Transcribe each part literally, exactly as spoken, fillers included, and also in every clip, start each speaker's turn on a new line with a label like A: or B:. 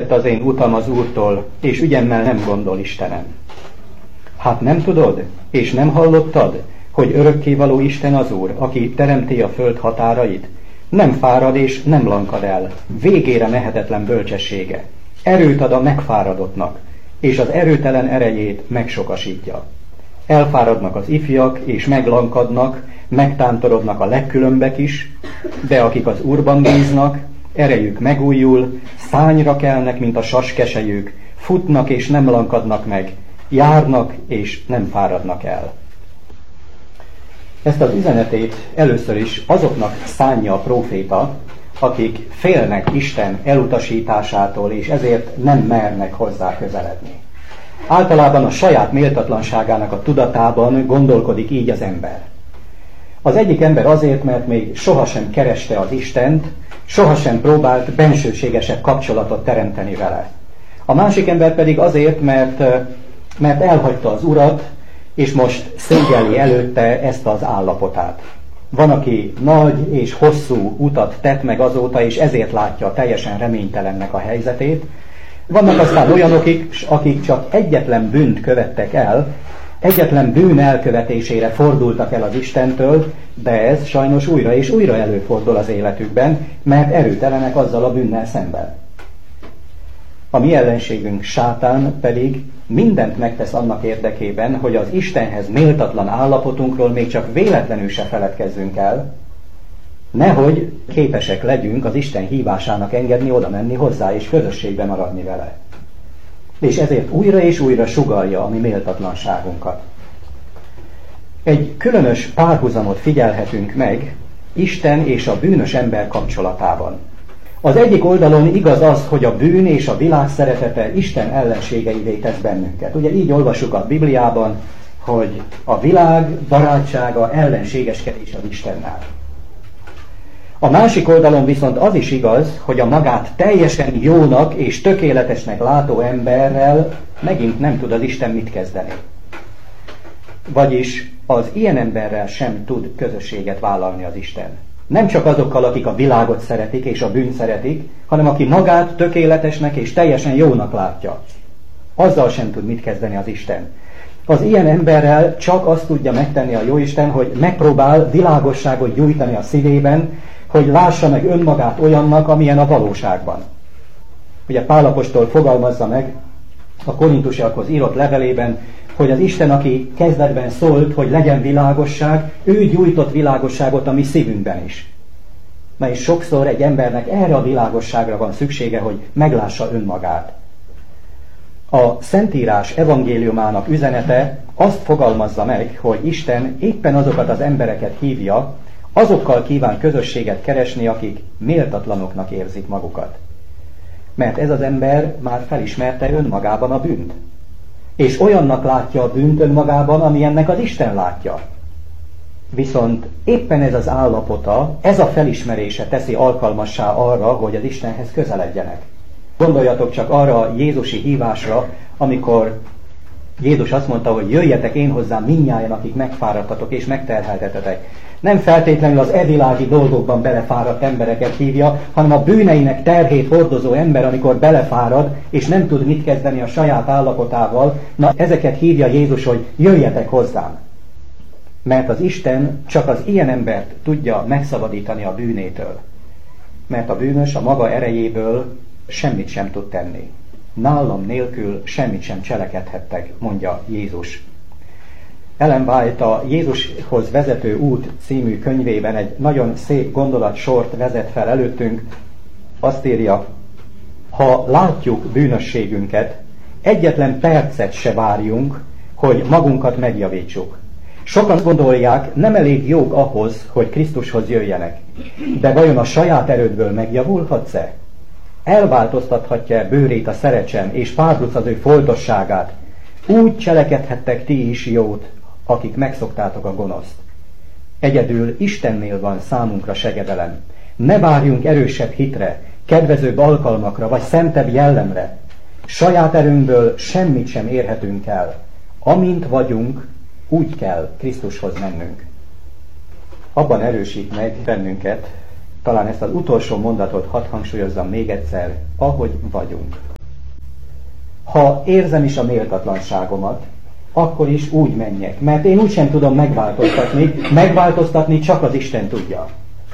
A: elvesztette az én utam az Úrtól, és ügyemmel nem gondol Istenem. Hát nem tudod, és nem hallottad, hogy örökkévaló Isten az Úr, aki teremti a föld határait? Nem fárad és nem lankad el, végére mehetetlen bölcsessége. Erőt ad a megfáradottnak, és az erőtelen erejét megsokasítja. Elfáradnak az ifjak, és meglankadnak, megtántorodnak a legkülönbek is, de akik az Úrban bíznak, erejük megújul, szányra kelnek, mint a saskeselyük, futnak és nem lankadnak meg, járnak és nem fáradnak el. Ezt az üzenetét először is azoknak szánja a próféta, akik félnek Isten elutasításától, és ezért nem mernek hozzá közeledni. Általában a saját méltatlanságának a tudatában gondolkodik így az ember. Az egyik ember azért, mert még sohasem kereste az Istent, sohasem próbált bensőségesebb kapcsolatot teremteni vele. A másik ember pedig azért, mert, mert elhagyta az Urat, és most szégyelli előtte ezt az állapotát. Van, aki nagy és hosszú utat tett meg azóta, és ezért látja teljesen reménytelennek a helyzetét. Vannak aztán olyanok, akik csak egyetlen bűnt követtek el, egyetlen bűn elkövetésére fordultak el az Istentől, de ez sajnos újra és újra előfordul az életükben, mert erőtelenek azzal a bűnnel szemben. A mi ellenségünk Sátán pedig mindent megtesz annak érdekében, hogy az Istenhez méltatlan állapotunkról még csak véletlenül se feledkezzünk el, nehogy képesek legyünk az Isten hívásának engedni, oda menni hozzá és közösségben maradni vele. És ezért újra és újra sugallja a mi méltatlanságunkat. Egy különös párhuzamot figyelhetünk meg Isten és a bűnös ember kapcsolatában. Az egyik oldalon igaz az, hogy a bűn és a világ szeretete Isten ellenségeivé tesz bennünket. Ugye így olvassuk a Bibliában, hogy a világ barátsága ellenségeskedés az Istennel. A másik oldalon viszont az is igaz, hogy a magát teljesen jónak és tökéletesnek látó emberrel megint nem tud az Isten mit kezdeni. Vagyis az ilyen emberrel sem tud közösséget vállalni az Isten. Nem csak azokkal, akik a világot szeretik és a bűnt szeretik, hanem aki magát tökéletesnek és teljesen jónak látja. Azzal sem tud mit kezdeni az Isten. Az ilyen emberrel csak azt tudja megtenni a Jóisten, hogy megpróbál világosságot gyújtani a szívében, hogy lássa meg önmagát olyannak, amilyen a valóságban. Ugye Pál apostol fogalmazza meg a korintusiakhoz írott levelében, hogy az Isten, aki kezdetben szólt, hogy legyen világosság, ő gyújtott világosságot a mi szívünkben is. Na és sokszor egy embernek erre a világosságra van szüksége, hogy meglássa önmagát. A Szentírás evangéliumának üzenete azt fogalmazza meg, hogy Isten éppen azokat az embereket hívja, azokkal kíván közösséget keresni, akik méltatlanoknak érzik magukat. Mert ez az ember már felismerte önmagában a bűnt. És olyannak látja a bűnt önmagában, amilyennek az Isten látja. Viszont éppen ez az állapota, ez a felismerése teszi alkalmassá arra, hogy az Istenhez közeledjenek. Gondoljatok csak arra a jézusi hívásra, amikor Jézus azt mondta, hogy jöjjetek én hozzám mindnyájan, akik megfáradtatok és megterheltetetek. Nem feltétlenül az evilági dolgokban belefáradt embereket hívja, hanem a bűneinek terhét hordozó ember, amikor belefárad, és nem tud mit kezdeni a saját állapotával, na ezeket hívja Jézus, hogy jöjjetek hozzám. Mert az Isten csak az ilyen embert tudja megszabadítani a bűnétől. Mert a bűnös a maga erejéből semmit sem tud tenni. Nálam nélkül semmit sem cselekedhettek, mondja Jézus. Ellen White a Jézushoz vezető út című könyvében egy nagyon szép gondolatsort vezet fel előttünk. Azt írja, ha látjuk bűnösségünket, egyetlen percet se várjunk, hogy magunkat megjavítsuk. Sokan gondolják, nem elég jók ahhoz, hogy Krisztushoz jöjjenek. De vajon a saját erődből megjavulhatsz-e? Elváltoztathatja bőrét a szerecsen, és párduc az ő foltosságát? Úgy cselekedhettek ti is jót, akik megszoktátok a gonoszt. Egyedül Istennél van számunkra segedelem. Ne várjunk erősebb hitre, kedvezőbb alkalmakra, vagy szentebb jellemre. Saját erőnkből semmit sem érhetünk el. Amint vagyunk, úgy kell Krisztushoz mennünk. Abban erősít meg bennünket, talán ezt az utolsó mondatot hadd hangsúlyozzam még egyszer, ahogy vagyunk. ha érzem is a méltatlanságomat, akkor is úgy menjek, mert én úgysem tudom megváltoztatni, megváltoztatni csak az Isten tudja.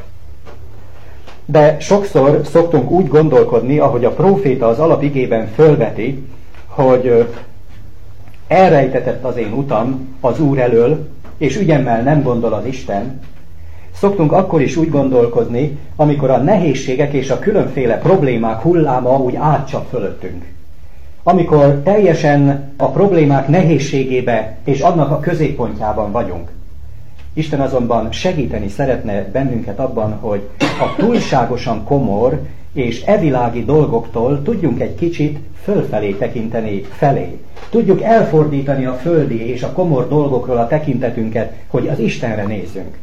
A: De sokszor szoktunk úgy gondolkodni, ahogy a próféta az alapigében fölveti, hogy elrejtetett az én utam az Úr elől, és ügyemmel nem gondol az Isten. Szoktunk akkor is úgy gondolkozni, amikor a nehézségek és a különféle problémák hulláma úgy átcsap fölöttünk. Amikor teljesen a problémák nehézségébe és annak a középpontjában vagyunk. Isten azonban segíteni szeretne bennünket abban, hogy a túlságosan komor és evilági dolgoktól tudjunk egy kicsit fölfelé tekinteni felé. Tudjuk elfordítani a földi és a komor dolgokról a tekintetünket, hogy az Istenre nézzünk.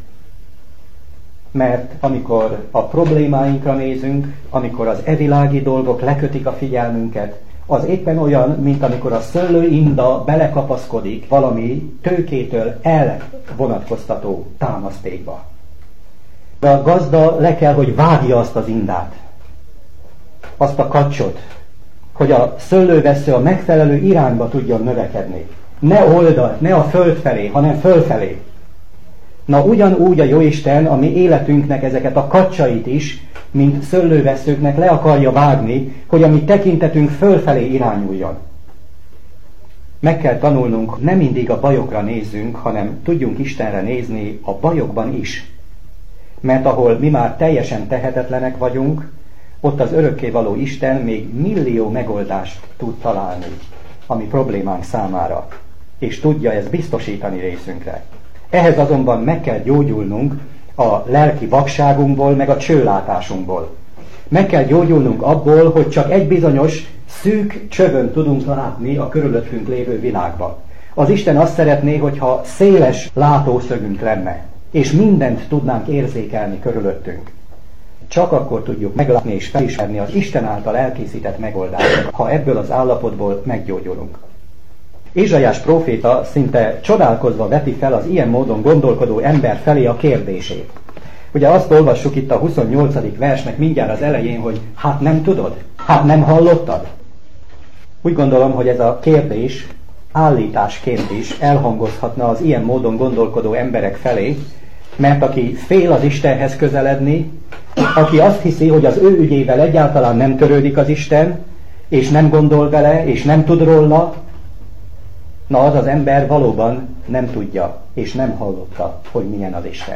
A: Mert amikor a problémáinkra nézünk, amikor az evilági dolgok lekötik a figyelmünket, az éppen olyan, mint amikor a szőlőinda belekapaszkodik valami tőkétől elvonatkoztató támasztékba. De a gazda le kell, hogy vágja azt az indát, azt a kacsot, hogy a szőlővessző a megfelelő irányba tudjon növekedni. Ne oldalt, ne a föld felé, hanem fölfelé. Na ugyanúgy a Jóisten a mi életünknek ezeket a kacsait is, mint szőlővesszőknek le akarja vágni, hogy a mi tekintetünk fölfelé irányuljon. Meg kell tanulnunk, nem mindig a bajokra nézzünk, hanem tudjunk Istenre nézni a bajokban is. Mert ahol mi már teljesen tehetetlenek vagyunk, ott az örökkévaló Isten még millió megoldást tud találni a mi problémánk számára, és tudja ezt biztosítani részünkre. Ehhez azonban meg kell gyógyulnunk a lelki vakságunkból, meg a csőlátásunkból. Meg kell gyógyulnunk abból, hogy csak egy bizonyos szűk csövön tudunk látni a körülöttünk lévő világba. Az Isten azt szeretné, hogyha széles látószögünk lenne, és mindent tudnánk érzékelni körülöttünk. Csak akkor tudjuk meglátni és felismerni az Isten által elkészített megoldásokat, ha ebből az állapotból meggyógyulunk. Ézsaiás próféta szinte csodálkozva veti fel az ilyen módon gondolkodó ember felé a kérdését. Ugye azt olvassuk itt a huszonnyolcadik versnek mindjárt az elején, hogy hát nem tudod? Hát nem hallottad? Úgy gondolom, hogy ez a kérdés állításként is elhangozhatna az ilyen módon gondolkodó emberek felé, mert aki fél az Istenhez közeledni, aki azt hiszi, hogy az ő ügyével egyáltalán nem törődik az Isten, és nem gondol vele, és nem tud róla, na az az ember valóban nem tudja, és nem hallotta, hogy milyen az Isten.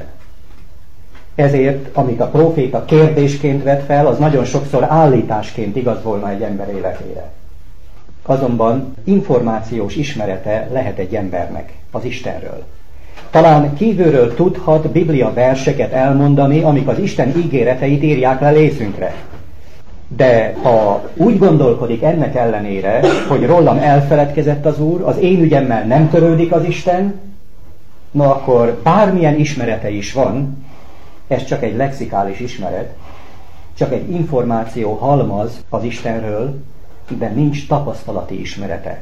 A: Ezért, amit a próféta kérdésként vet fel, az nagyon sokszor állításként igaz volna egy ember életére. Azonban információs ismerete lehet egy embernek az Istenről. Talán kívülről tudhat Biblia verseket elmondani, amik az Isten ígéreteit írják le részünkre. De ha úgy gondolkodik ennek ellenére, hogy rólam elfeledkezett az Úr, az én ügyemmel nem törődik az Isten, na akkor bármilyen ismerete is van, ez csak egy lexikális ismeret, csak egy információ halmaz az Istenről, de nincs tapasztalati ismerete.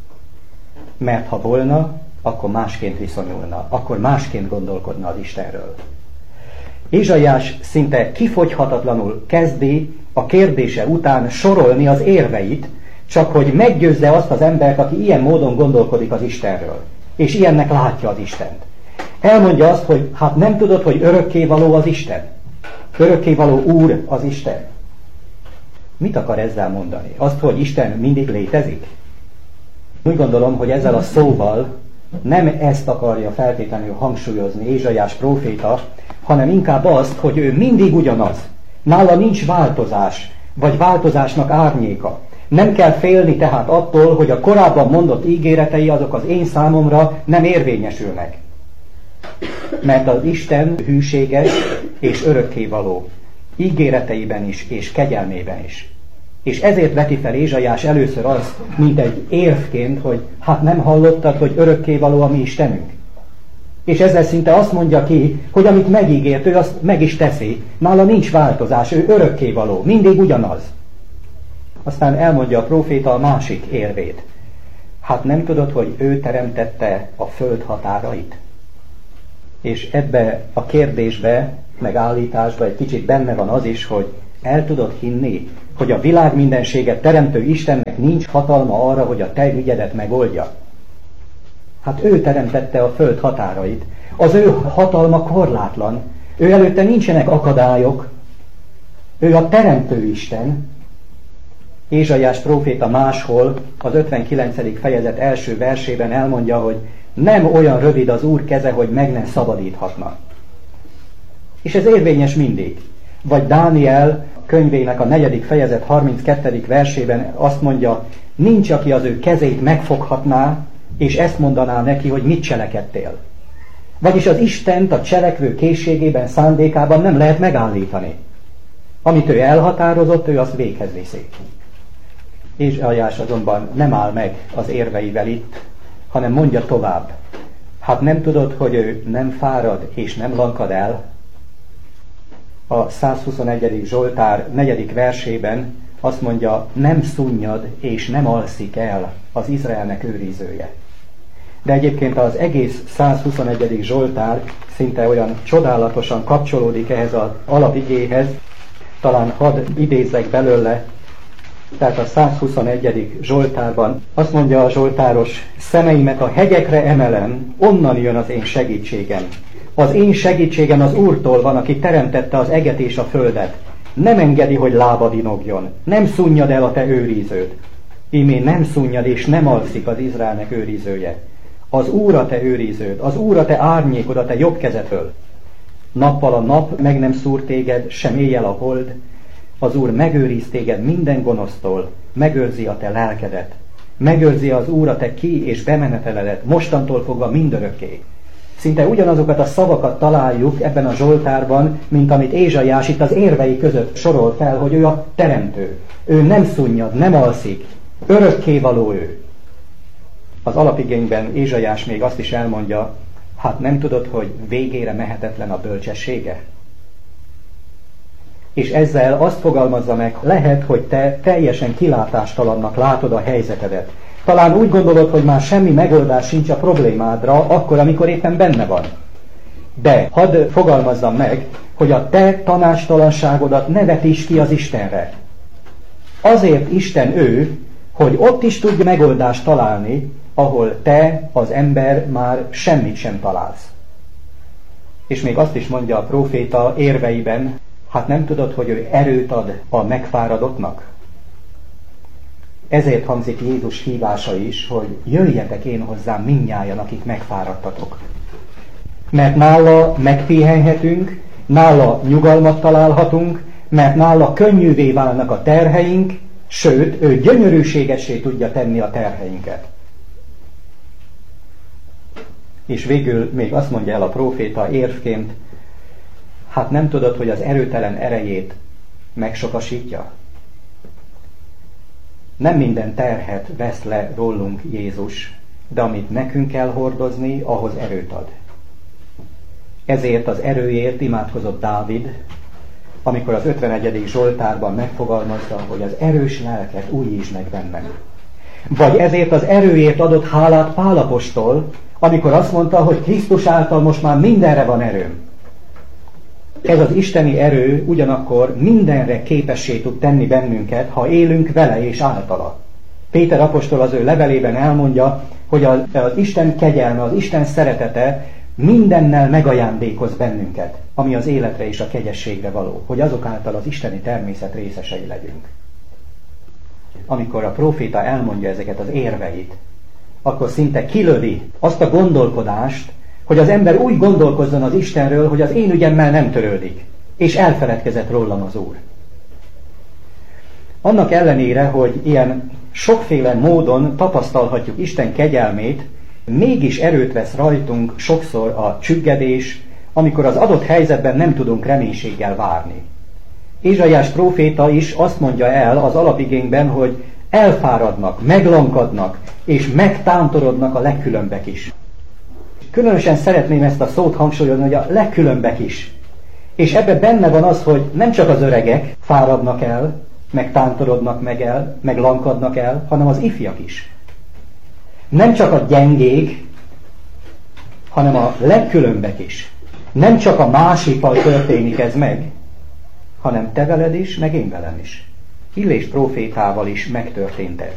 A: Mert ha volna, akkor másként viszonyulna, akkor másként gondolkodna az Istenről. Ézsaiás szinte kifogyhatatlanul kezdi a kérdése után sorolni az érveit, csak hogy meggyőzze azt az embert, aki ilyen módon gondolkodik az Istenről, és ilyennek látja az Istent. Elmondja azt, hogy hát nem tudod, hogy örökkévaló az Isten. Örökkévaló Úr az Isten. Mit akar ezzel mondani? Azt, hogy Isten mindig létezik? Úgy gondolom, hogy ezzel a szóval nem ezt akarja feltétlenül hangsúlyozni Ézsaiás próféta, hanem inkább azt, hogy ő mindig ugyanaz. Nála nincs változás, vagy változásnak árnyéka. Nem kell félni tehát attól, hogy a korábban mondott ígéretei azok az én számomra nem érvényesülnek. Mert az Isten hűséges és örökkévaló, ígéreteiben is és kegyelmében is. És ezért veti fel Ézsaiás először azt, mint egy érvként, hogy hát nem hallottad, hogy örökkévaló a mi Istenünk. És ezzel szinte azt mondja ki, hogy amit megígért, ő azt meg is teszi. Nála nincs változás, ő örökkévaló, mindig ugyanaz. Aztán elmondja a próféta a másik érvét. Hát nem tudod, hogy ő teremtette a föld határait? És ebbe a kérdésbe, meg állításba egy kicsit benne van az is, hogy el tudod hinni, hogy a világ mindenséget teremtő Istennek nincs hatalma arra, hogy a te ügyedet megoldja? Hát ő teremtette a föld határait. Az ő hatalma korlátlan. Ő előtte nincsenek akadályok. Ő a teremtő Isten. Ézsaiás próféta máshol az ötvenkilencedik fejezet első versében elmondja, hogy nem olyan rövid az Úr keze, hogy meg nem szabadíthatna. És ez érvényes mindig. Vagy Dániel könyvének a negyedik fejezet harminckettedik versében azt mondja, nincs, aki az ő kezét megfoghatná, és ezt mondaná neki, hogy mit cselekedtél. Vagyis az Istent a cselekvő készségében, szándékában nem lehet megállítani. Amit ő elhatározott, ő azt véghez viszi. Ézsaiás azonban nem áll meg az érveivel itt, hanem mondja tovább. Hát nem tudod, hogy ő nem fárad és nem lankad el? A százhuszonegyedik Zsoltár negyedik versében azt mondja, nem szunnyad és nem alszik el az Izraelnek őrizője. De egyébként az egész százhuszonegyedik Zsoltár szinte olyan csodálatosan kapcsolódik ehhez az alapigéhez, talán hadd idézzek belőle. Tehát a százhuszonegyedik Zsoltárban azt mondja a zsoltáros, szemeimet a hegyekre emelem, onnan jön az én segítségem. Az én segítségem az Úrtól van, aki teremtette az eget és a földet. Nem engedi, hogy lábad inogjon, nem szunnyad el a te őriződ. Ímé nem szunnyad és nem alszik az Izraelnek őrizője. Az Úr a te őriződ, az Úr a te árnyékod a te jobb kezetől. Nappal a nap meg nem szúr téged, sem éjjel a hold. Az Úr megőriz téged minden gonosztól, megőrzi a te lelkedet. Megőrzi az Úr a te ki- és bemeneteledet, mostantól fogva mindörökké. Szinte ugyanazokat a szavakat találjuk ebben a Zsoltárban, mint amit Ézsaiás itt az érvei között sorol fel, hogy ő a teremtő. Ő nem szunnyad, nem alszik, örökkévaló ő. Az alapigényben Ézsaiás még azt is elmondja, hát nem tudod, hogy végére mehetetlen a bölcsessége? És ezzel azt fogalmazza meg, lehet, hogy te teljesen kilátástalannak látod a helyzetedet. Talán úgy gondolod, hogy már semmi megoldás sincs a problémádra, akkor, amikor éppen benne van. De hadd fogalmazzam meg, hogy a te tanácstalanságodat ne vetíts ki az Istenre. Azért Isten ő, hogy ott is tudj megoldást találni, ahol te, az ember már semmit sem találsz. És még azt is mondja a próféta érveiben, hát nem tudod, hogy ő erőt ad a megfáradottnak? Ezért hangzik Jézus hívása is, hogy jöjjetek én hozzám mindnyájan, akik megfáradtatok. Mert nála megpihenhetünk, nála nyugalmat találhatunk, mert nála könnyűvé válnak a terheink, sőt, ő gyönyörűségessé tudja tenni a terheinket. És végül még azt mondja el a próféta érvként, hát nem tudod, hogy az erőtelen erejét megsokasítja? Nem minden terhet vesz le rólunk Jézus, de amit nekünk kell hordozni, ahhoz erőt ad. Ezért az erőért imádkozott Dávid, amikor az ötvenegyedik Zsoltárban megfogalmazta, hogy az erős lelket újítsd meg bennem. Vagy ezért az erőért adott hálát Pál apostol, amikor azt mondta, hogy Krisztus által most már mindenre van erőm. Ez az isteni erő ugyanakkor mindenre képessé tud tenni bennünket, ha élünk vele és általa. Péter apostol az ő levelében elmondja, hogy az, az Isten kegyelme, az Isten szeretete mindennel megajándékoz bennünket, ami az életre és a kegyességre való, hogy azok által az isteni természet részesei legyünk. Amikor a próféta elmondja ezeket az érveit, akkor szinte kilövi azt a gondolkodást, hogy az ember úgy gondolkozzon az Istenről, hogy az én ügyemmel nem törődik, és elfeledkezett rólam az Úr. Annak ellenére, hogy ilyen sokféle módon tapasztalhatjuk Isten kegyelmét, mégis erőt vesz rajtunk sokszor a csüggedés, amikor az adott helyzetben nem tudunk reménységgel várni. Ézsaiás próféta is azt mondja el az alapigényben, hogy elfáradnak, meglankadnak, és megtántorodnak a legkülönbek is. Különösen szeretném ezt a szót hangsúlyozni, hogy a legkülönbek is. És ebben benne van az, hogy nem csak az öregek fáradnak el, meg tántorodnak meg el, meg lankadnak el, hanem az ifjak is. Nem csak a gyengék, hanem a legkülönbek is. Nem csak a másikkal történik ez meg, hanem te veled is, meg én velem is. Illés prófétával is megtörtént ez.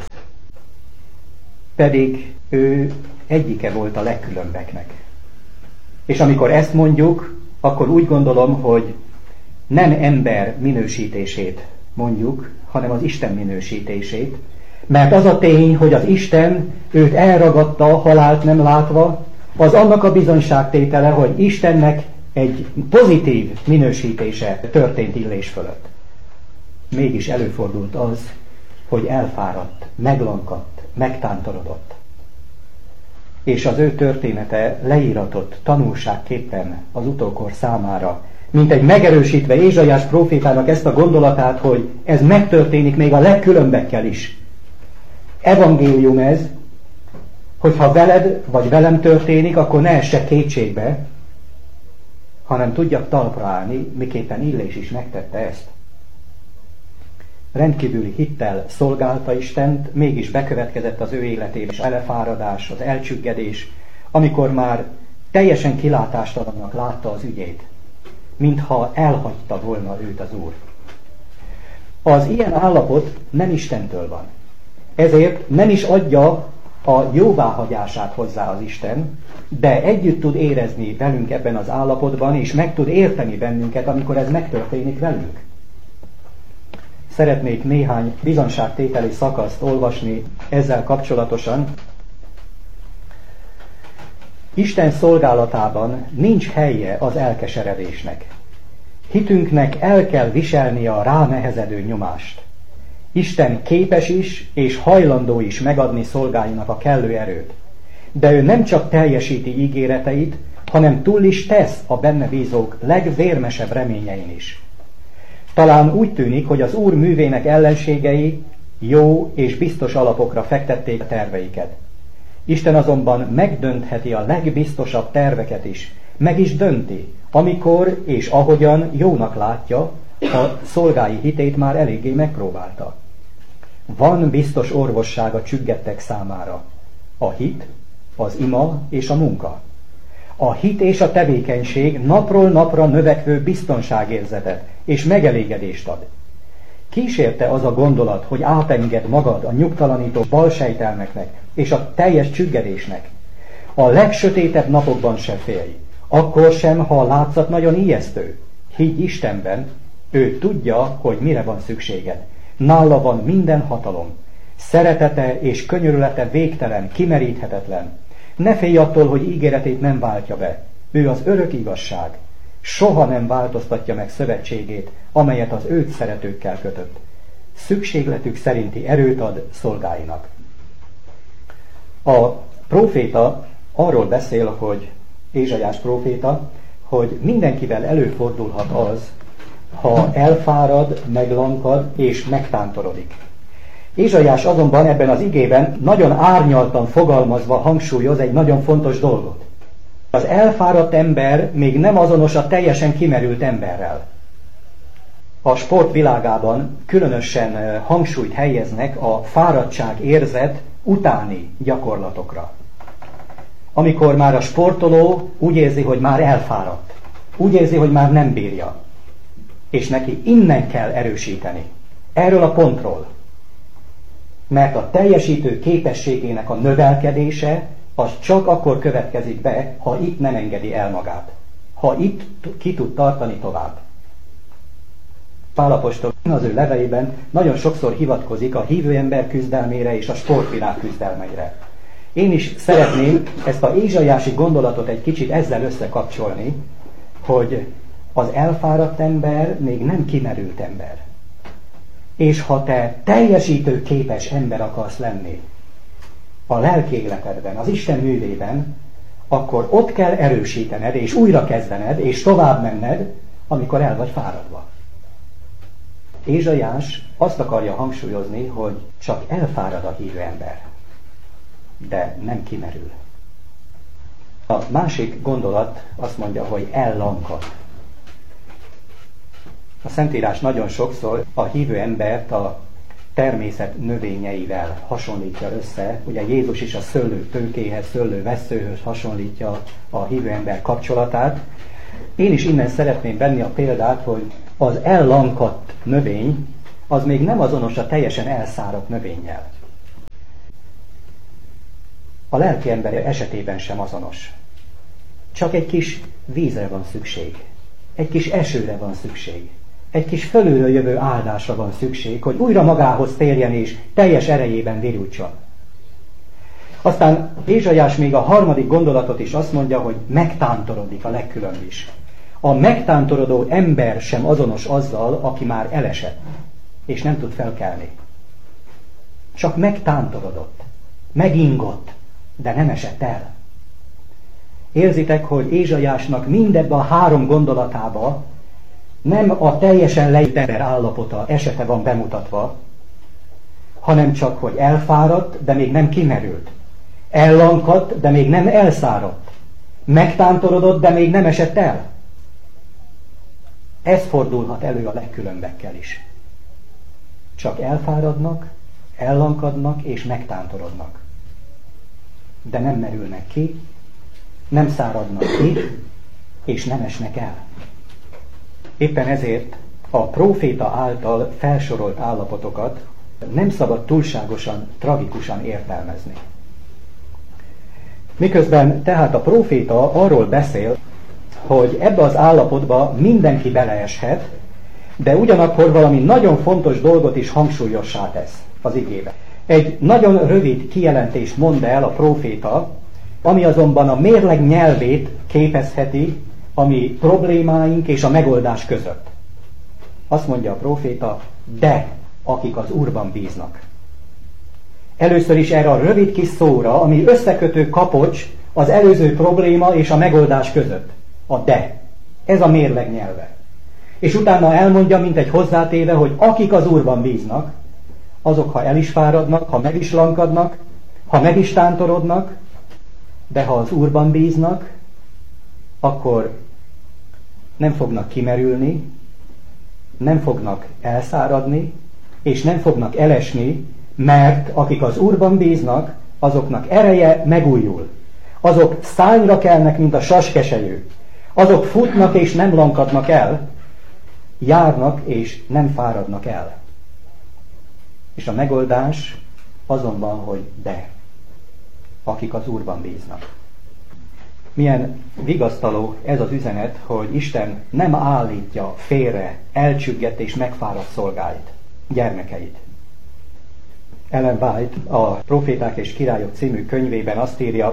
A: Pedig ő egyike volt a legkülönbebbeknek. És amikor ezt mondjuk, akkor úgy gondolom, hogy nem ember minősítését mondjuk, hanem az Isten minősítését, mert az a tény, hogy az Isten őt elragadta, a halált nem látva, az annak a bizonyságtétele, hogy Istennek egy pozitív minősítése történt Illés fölött. Mégis előfordult az, hogy elfáradt, meglankadt, megtántorodott. És az ő története leíratott tanulságképpen az utókor számára, mint egy megerősítve Ézsaiás prófétának ezt a gondolatát, hogy ez megtörténik még a legkülönbebbekkel is. Evangélium ez, hogyha veled vagy velem történik, akkor ne esse kétségbe, hanem tudjak talpra állni, miképpen Illés is megtette ezt. Rendkívüli hittel szolgálta Istent, mégis bekövetkezett az ő életében az elefáradás, az elcsüggedés, amikor már teljesen kilátástalannak látta az ügyét, mintha elhagyta volna őt az Úr. Az ilyen állapot nem Istentől van. Ezért nem is adja a jóváhagyását hozzá az Isten, de együtt tud érezni velünk ebben az állapotban, és meg tud érteni bennünket, amikor ez megtörténik velünk. Szeretnék néhány bizonyságtételi szakaszt olvasni ezzel kapcsolatosan. Isten szolgálatában nincs helye az elkeseredésnek. Hitünknek el kell viselnie a ránehezedő nyomást. Isten képes is és hajlandó is megadni szolgáinak a kellő erőt. De ő nem csak teljesíti ígéreteit, hanem túl is tesz a benne bízók legvérmesebb reményein is. Talán úgy tűnik, hogy az Úr művének ellenségei jó és biztos alapokra fektették a terveiket. Isten azonban megdöntheti a legbiztosabb terveket is, meg is dönti, amikor és ahogyan jónak látja, a szolgái hitét már eléggé megpróbálta. Van biztos orvosság a csüggedtek számára. A hit, az ima és a munka. A hit és a tevékenység napról napra növekvő biztonságérzetet és megelégedést ad. Kísérte az a gondolat, hogy átenged magad a nyugtalanító balsejtelmeknek és a teljes csüggedésnek. A legsötétebb napokban se félj, akkor sem, ha a látszat nagyon ijesztő. Higgy Istenben, ő tudja, hogy mire van szükséged. Nála van minden hatalom. Szeretete és könyörülete végtelen, kimeríthetetlen. Ne félj attól, hogy ígéretét nem váltja be. Ő az örök igazság. Soha nem változtatja meg szövetségét, amelyet az őt szeretőkkel kötött. Szükségletük szerinti erőt ad szolgáinak. A próféta arról beszél, hogy Ézsaiás próféta, hogy mindenkivel előfordulhat az, ha elfárad, meglankad és megtántorodik. Ézsaiás azonban ebben az igében nagyon árnyaltan fogalmazva hangsúlyoz egy nagyon fontos dolgot. Az elfáradt ember még nem azonos a teljesen kimerült emberrel. A sport világában különösen hangsúlyt helyeznek a fáradtság érzet utáni gyakorlatokra. Amikor már a sportoló úgy érzi, hogy már elfáradt, úgy érzi, hogy már nem bírja, és neki innen kell erősíteni, erről a pontról. Mert a teljesítő képességének a növelkedése az csak akkor következik be, ha itt nem engedi el magát. Ha itt ki tud tartani tovább. Pál apostol az ő leveleiben nagyon sokszor hivatkozik a hívő ember küzdelmére és a sportvilág küzdelmeire. Én is szeretném ezt a ézsaiási gondolatot egy kicsit ezzel összekapcsolni, hogy az elfáradt ember még nem kimerült ember. És ha te teljesítő képes ember akarsz lenni a lelki életedben, az Isten művében, akkor ott kell erősítened, és újra kezdened, és tovább menned, amikor el vagy fáradva. Ézsaiás azt akarja hangsúlyozni, hogy csak elfárad a hívő ember, de nem kimerül. A másik gondolat azt mondja, hogy ellankad. A Szentírás nagyon sokszor a hívő embert a természet növényeivel hasonlítja össze. Ugye Jézus is a szőlő tőkéhez, szőlő vesszőhöz hasonlítja a hívő ember kapcsolatát. Én is innen szeretném venni a példát, hogy az ellankadt növény az még nem azonos a teljesen elszáradt növényel. A lelki ember esetében sem azonos. Csak egy kis vízre van szükség, egy kis esőre van szükség, egy kis fölülről jövő áldásra van szükség, hogy újra magához térjen és teljes erejében virultson. Aztán Ézsaiás még a harmadik gondolatot is azt mondja, hogy megtántorodik a legkülönb is. A megtántorodó ember sem azonos azzal, aki már elesett, és nem tud felkelni. Csak megtántorodott, megingott, de nem esett el. Érzitek, hogy Ézsaiásnak mindebben a három gondolatába nem a teljesen leírt ember állapota, esete van bemutatva, hanem csak, hogy elfáradt, de még nem kimerült. Ellankadt, de még nem elszáradt. Megtántorodott, de még nem esett el. Ez fordulhat elő a legkülönbekkel is. Csak elfáradnak, ellankadnak és megtántorodnak. De nem merülnek ki, nem száradnak ki, és nem esnek el. Éppen ezért a próféta által felsorolt állapotokat nem szabad túlságosan, tragikusan értelmezni. Miközben tehát a próféta arról beszél, hogy ebbe az állapotba mindenki beleeshet, de ugyanakkor valami nagyon fontos dolgot is hangsúlyossá tesz az igébe. Egy nagyon rövid kijelentést mond el a próféta, ami azonban a mérleg nyelvét képezheti a mi problémáink és a megoldás között. Azt mondja a próféta, de akik az Úrban bíznak. Először is erre a rövid kis szóra, ami összekötő kapocs az előző probléma és a megoldás között. A de. Ez a mérleg nyelve. És utána elmondja, mint egy hozzátéve, hogy akik az Úrban bíznak, azok, ha el is fáradnak, ha meg is lankadnak, ha meg is tántorodnak, de ha az Úrban bíznak, akkor nem fognak kimerülni, nem fognak elszáradni, és nem fognak elesni, mert akik az Úrban bíznak, azoknak ereje megújul. Azok szányra kelnek, mint a saskeselyű. Azok futnak és nem lankadnak el, járnak és nem fáradnak el. És a megoldás azonban, hogy de, akik az Úrban bíznak. Milyen vigasztaló ez az üzenet, hogy Isten nem állítja félre, elcsüggett és megfáradt szolgáit, gyermekeit. Ellen White a Proféták és Királyok című könyvében azt írja,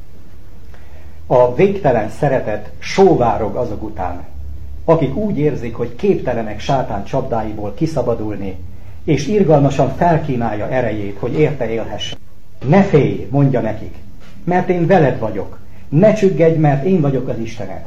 A: a végtelen szeretet sóvárog azok után, akik úgy érzik, hogy képtelenek sátán csapdáiból kiszabadulni, és irgalmasan felkínálja erejét, hogy érte élhessen. Ne félj, mondja nekik, mert én veled vagyok. Ne csüggedj, mert én vagyok az Istened.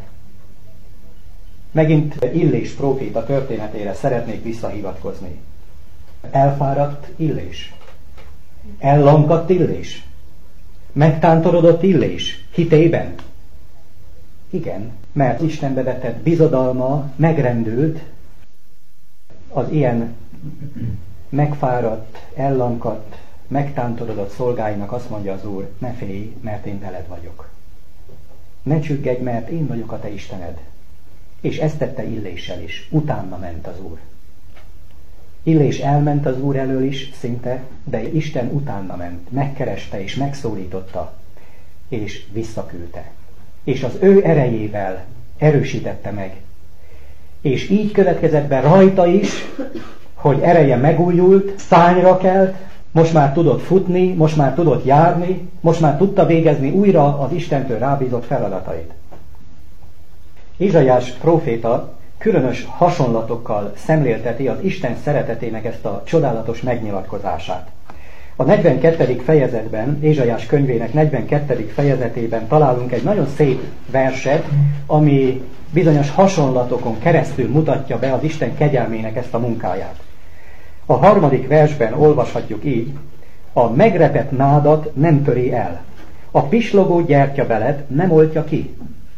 A: Megint Illés próféta történetére szeretnék visszahivatkozni. Elfáradt Illés. Ellankadt Illés. Megtántorodott Illés hitében. Igen, mert Istenbe vetett bizodalma megrendült, az ilyen megfáradt, ellankadt, megtántorodott szolgáinak azt mondja az Úr, ne félj, mert én veled vagyok. Ne csüggedj, mert én vagyok a te Istened. És ezt tette Illéssel is. Utána ment az Úr. Illés elment az Úr elől is szinte, de Isten utána ment, megkereste és megszólította, és visszaküldte. És az ő erejével erősítette meg. És így következett be rajta is, hogy ereje megújult, szányra kelt, most már tudott futni, most már tudott járni, most már tudta végezni újra az Istentől rábízott feladatait. Ézsaiás próféta különös hasonlatokkal szemlélteti az Isten szeretetének ezt a csodálatos megnyilatkozását. A negyvenkettedik fejezetben, Ézsaiás könyvének negyvenkettedik fejezetében találunk egy nagyon szép verset, ami bizonyos hasonlatokon keresztül mutatja be az Isten kegyelmének ezt a munkáját. A harmadik versben olvashatjuk így, a megrepett nádat nem töri el, a pislogó gyertyabelet nem oltja ki.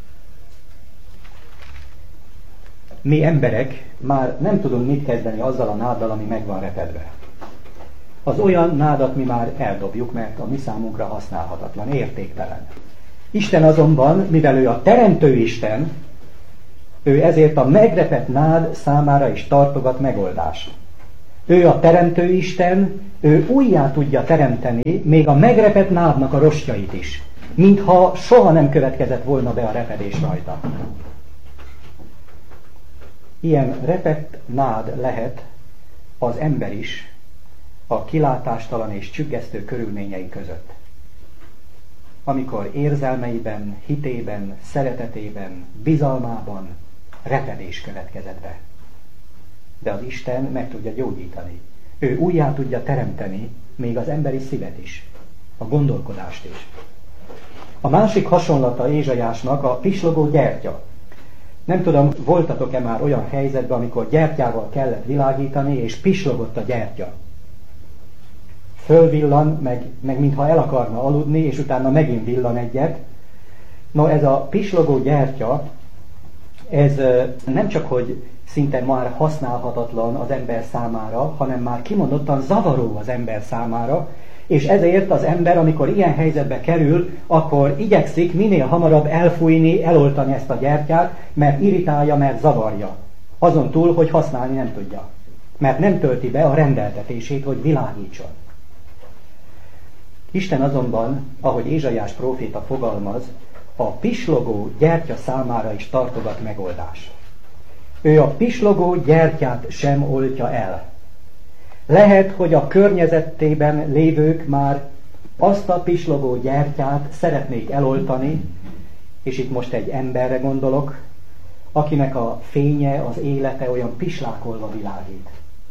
A: Mi emberek már nem tudunk mit kezdeni azzal a náddal, ami meg van repedve. Az olyan nádat mi már eldobjuk, mert a mi számunkra használhatatlan, értéktelen. Isten azonban, mivel ő a teremtő Isten, ő ezért a megrepett nád számára is tartogat megoldást. Ő a teremtő Isten, ő újjá tudja teremteni még a megrepett nádnak a rostjait is, mintha soha nem következett volna be a repedés rajta. Ilyen repett nád lehet az ember is a kilátástalan és csüggesztő körülményei között. Amikor érzelmeiben, hitében, szeretetében, bizalmában repedés következett be. De az Isten meg tudja gyógyítani. Ő újjá tudja teremteni még az emberi szívet is, a gondolkodást is. A másik hasonlata Ézsaiásnak a pislogó gyertya. Nem tudom, voltatok-e már olyan helyzetben, amikor gyertyával kellett világítani, és pislogott a gyertya. Fölvillan, meg, meg mintha el akarna aludni, és utána megint villan egyet. No, ez a pislogó gyertya, ez nem csak, hogy szinte már használhatatlan az ember számára, hanem már kimondottan zavaró az ember számára, és ezért az ember, amikor ilyen helyzetbe kerül, akkor igyekszik minél hamarabb elfújni, eloltani ezt a gyertyát, mert irritálja, mert zavarja. Azon túl, hogy használni nem tudja. Mert nem tölti be a rendeltetését, hogy világítson. Isten azonban, ahogy Ézsaiás próféta fogalmaz, a pislogó gyertya számára is tartogat megoldás. Ő a pislogó gyertyát sem oltja el. Lehet, hogy a környezetében lévők már azt a pislogó gyertyát szeretnék eloltani, és itt most egy emberre gondolok, akinek a fénye, az élete olyan pislákolva világít.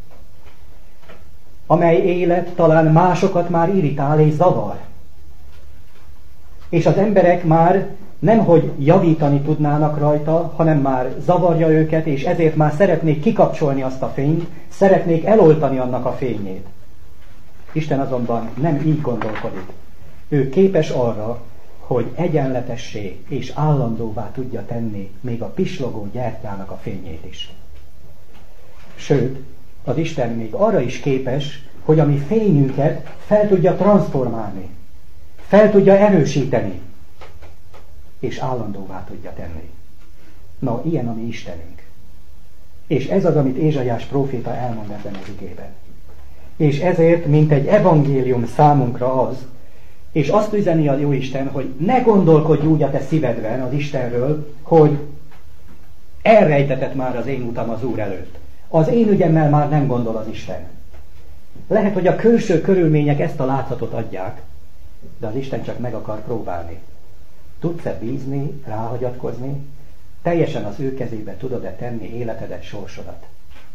A: Amely élet talán másokat már irritál és zavar. És az emberek már nemhogy javítani tudnának rajta, hanem már zavarja őket, és ezért már szeretnék kikapcsolni azt a fényt, szeretnék eloltani annak a fényét. Isten azonban nem így gondolkodik. Ő képes arra, hogy egyenletessé és állandóvá tudja tenni még a pislogó gyertyának a fényét is. Sőt, az Isten még arra is képes, hogy a mi fényünket fel tudja transformálni, fel tudja erősíteni, és állandóvá tudja tenni. Na, ilyen a mi Istenünk. És ez az, amit Ézsaiás próféta elmond ebben az igében. És ezért, mint egy evangélium számunkra az, és azt üzeni a Jóisten, hogy ne gondolkodj úgy a te szívedben az Istenről, hogy elrejtetett már az én utam az Úr előtt. Az én ügyemmel már nem gondol az Isten. Lehet, hogy a külső körülmények ezt a látszatot adják, de az Isten csak meg akar próbálni. Tudsz-e bízni, ráhagyatkozni? Teljesen az ő kezébe tudod-e tenni életedet, sorsodat?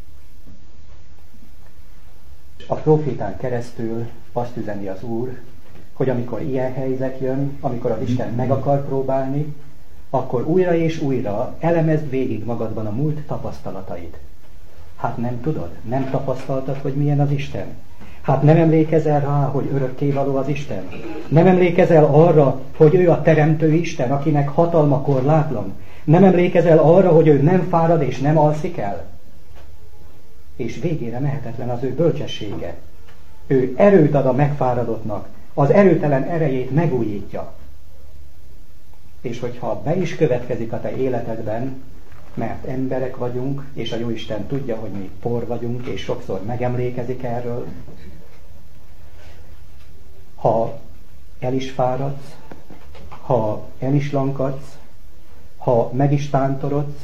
A: A prófétán keresztül azt üzeni az Úr, hogy amikor ilyen helyzet jön, amikor az Isten meg akar próbálni, akkor újra és újra elemezd végig magadban a múlt tapasztalatait. Hát nem tudod, nem tapasztaltad, hogy milyen az Isten? Hát nem emlékezel rá, hogy örökkévaló az Isten? Nem emlékezel arra, hogy ő a teremtő Isten, akinek hatalma korlátlan? Nem emlékezel arra, hogy ő nem fárad és nem alszik el? És végére mehetetlen az ő bölcsessége. Ő erőt ad a megfáradottnak, az erőtelen erejét megújítja. És hogyha be is következik a te életedben, mert emberek vagyunk, és a Jóisten tudja, hogy mi por vagyunk, és sokszor megemlékezik erről, ha el is fáradsz, ha el is lankadsz, ha meg is tántorodsz,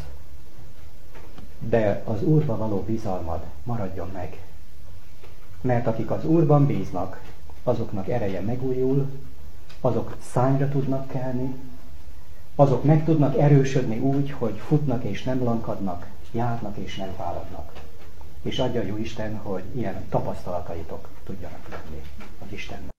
A: de az Úrba való bizalmad maradjon meg. Mert akik az Úrban bíznak, azoknak ereje megújul, azok szányra tudnak kelni, azok meg tudnak erősödni úgy, hogy futnak és nem lankadnak, járnak és nem fáradnak. És adja a Jóisten, hogy ilyen tapasztalataitok tudjanak lenni az Istennel.